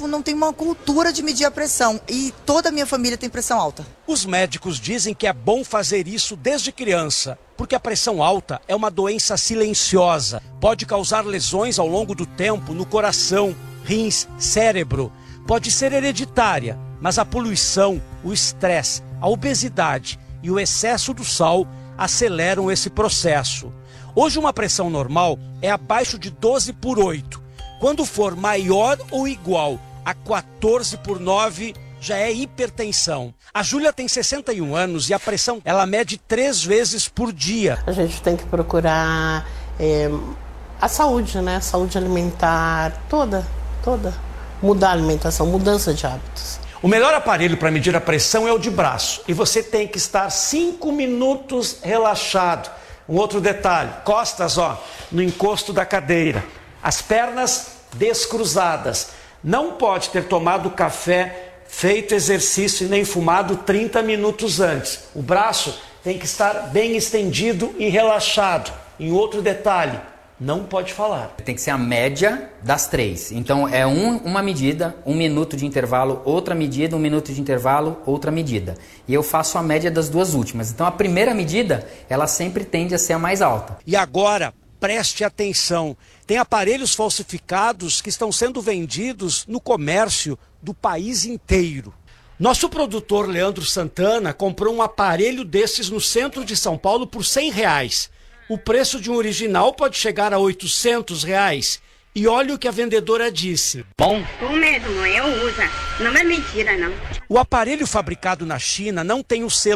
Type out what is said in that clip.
povo não tem uma cultura de medir a pressão e toda a minha família tem pressão alta. Os médicos dizem que é bom fazer isso desde criança, porque a pressão alta é uma doença silenciosa. Pode causar lesões ao longo do tempo no coração, rins, cérebro. Pode ser hereditária, mas a poluição, o estresse, a obesidade e o excesso do sal aceleram esse processo. Hoje uma pressão normal é abaixo de 12/8. Quando for maior ou igual a 14/9, já é hipertensão. A Júlia tem 61 anos e a pressão ela mede 3 vezes por dia. A gente tem que procurar a saúde, né? A saúde alimentar toda. Mudar a alimentação, mudança de hábitos. O melhor aparelho para medir a pressão é o de braço. E você tem que estar 5 minutos relaxado. Um outro detalhe, costas, no encosto da cadeira. As pernas descruzadas. Não pode ter tomado café, feito exercício e nem fumado 30 minutos antes. O braço tem que estar bem estendido e relaxado. Em outro detalhe, não pode falar. Tem que ser a média das 3. Então é uma medida, 1 minuto de intervalo, outra medida, 1 minuto de intervalo, outra medida. E eu faço a média das 2 últimas. Então a primeira medida, ela sempre tende a ser a mais alta. E agora, preste atenção. Tem aparelhos falsificados que estão sendo vendidos no comércio do país inteiro. Nosso produtor Leandro Santana comprou um aparelho desses no centro de São Paulo por R$100. O preço de um original pode chegar a R$800. E olha o que a vendedora disse. Bom mesmo, eu uso. Não é mentira, não. O aparelho fabricado na China não tem o selo